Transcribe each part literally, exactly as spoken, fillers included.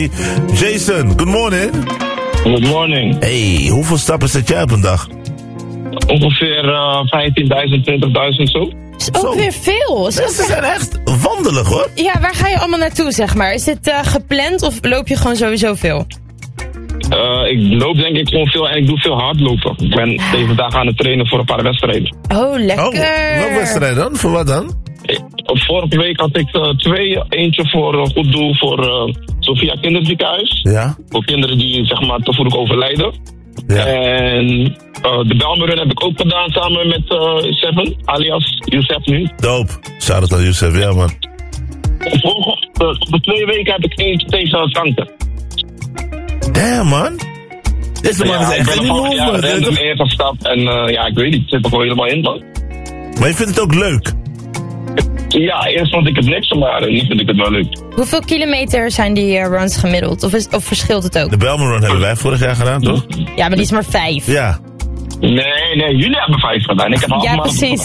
Jason, good morning. Good morning. Hey, hoeveel stappen zet jij op een dag? Ongeveer uh, vijftienduizend, twintigduizend zo. Dat is ook weer veel. Is Ze zijn echt wandelig hoor. Ja, waar ga je allemaal naartoe, zeg maar? Is dit uh, gepland of loop je gewoon sowieso veel? Uh, ik loop denk ik gewoon veel en ik doe veel hardlopen. Ik ben deze dagen aan het trainen voor een paar wedstrijden. Oh, lekker. Oh, welke wedstrijd dan? Voor wat dan? Vorige week had ik uh, twee. Eentje voor een goed doel voor uh, Sophia Kinderziekenhuis. Ja. Voor kinderen die zeg maar te vroeg overlijden. Ja. En uh, de Belmerun heb ik ook gedaan samen met uh, Seven, alias Youssef nu. Dope. Shout-out aan Youssef, ja man. Volgens uh, de twee weken heb ik eentje tegen kanker. Damn man. Deze man Ja, is ik echt ben in er die van ja, movement. random ingestapt en uh, ja, ik weet niet, het zit er gewoon helemaal in dan. Maar je vindt het ook leuk? Ja, eerst vond ik het niks, maar nu vind ik het wel leuk. Hoeveel kilometer zijn die uh, runs gemiddeld? Of, is, of verschilt het ook? De Belmer hebben wij vorig jaar gedaan, toch? Ja, maar die is maar vijf. Ja. Nee, nee, jullie hebben vijf gedaan. Ik heb half Ja, marathon precies.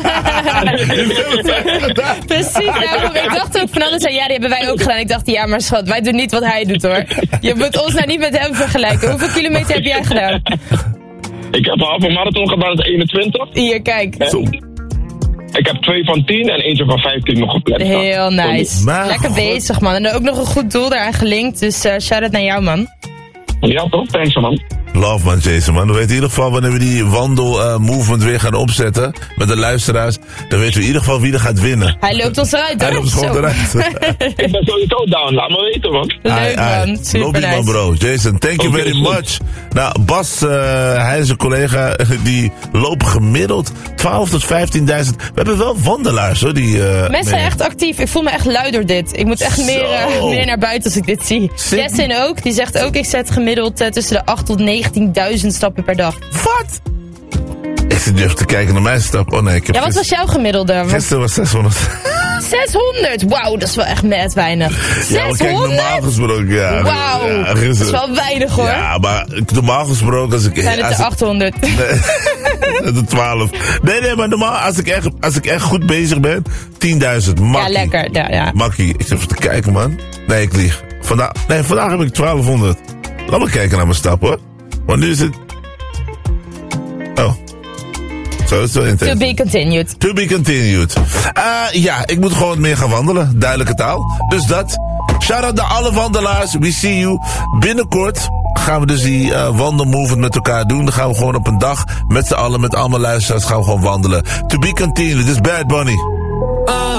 Precies, daarom. Ik dacht ook van alles. Ja, die hebben wij ook gedaan. Ik dacht, ja, maar schat, wij doen niet wat hij doet, hoor. Je moet ons nou niet met hem vergelijken. Hoeveel kilometer heb jij gedaan? Ik heb een halve marathon gedaan, dat is eenentwintig. Hier, kijk. En ik heb twee van tien en eentje van vijftien nog gepland. Heel nice. Maar Lekker God. bezig, man. En ook nog een goed doel daaraan gelinkt. Dus uh, shout-out naar jou, man. Ja, toch? Thanks, man. Love man, Jason man. We weten in ieder geval wanneer we die wandel uh, movement weer gaan opzetten met de luisteraars. Dan weten we in ieder geval wie er gaat winnen. Hij loopt ons eruit, hoor. Hij loopt gewoon Zo. eruit. Ik ben sowieso down, laat me weten, man. Leuk, man. Super Lobby nice. man bro. Jason, thank you Oké, very goed. much. Nou, Bas, uh, hij en zijn collega, die lopen gemiddeld twaalf tot vijftienduizend. We hebben wel wandelaars hoor. Die, uh, Mensen zijn mee- echt actief. Ik voel me echt lui door dit. Ik moet echt meer, uh, Zo. meer naar buiten als ik dit zie. Sick. Jessin ook. Die zegt ook, ik zet gemiddeld uh, tussen de acht tot negentienduizend stappen per dag. Wat? Ik zit nu even te kijken naar mijn stap. Oh nee, ik heb Ja, wat was gisteren, jouw gemiddelde? Want gisteren was zeshonderd. zeshonderd! Wauw, dat is wel echt net weinig. Ja, maar kijk, normaal zeshonderd? gesproken, ja. Wauw, Ja, dat is gisteren. wel weinig, hoor. Ja, maar normaal gesproken als ik... Zijn het als de ik- achthonderd? de twaalf. Nee, nee, maar normaal als ik echt, als ik echt goed bezig ben, tienduizend. Ja, Makkie. lekker. Ja, ja. Makkie. Ik zit even te kijken, man. Nee, ik lieg. Vandaag, nee, vandaag heb ik twaalfhonderd. Laat me kijken naar mijn stap, hoor. Want nu is het... Oh. Zo, dat is wel intens. To be continued. To be continued. Uh, ja, ik moet gewoon wat meer gaan wandelen. Duidelijke taal. Dus dat. Shout-out naar alle wandelaars. We see you. Binnenkort gaan we dus die uh, wandelmovement met elkaar doen. Dan gaan we gewoon op een dag met z'n allen, met allemaal luisteraars, gaan we gewoon wandelen. To be continued. This is Bad Bunny.